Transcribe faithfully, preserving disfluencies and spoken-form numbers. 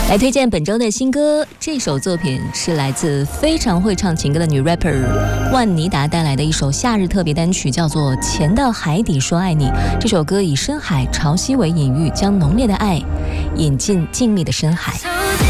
来推荐本周的新歌，这首作品是来自非常会唱情歌的女 rapper 万妮达带来的一首夏日特别单曲，叫做《潜到海底说爱你》。这首歌以深海潮汐为隐喻，将浓烈的爱引进静谧的深海。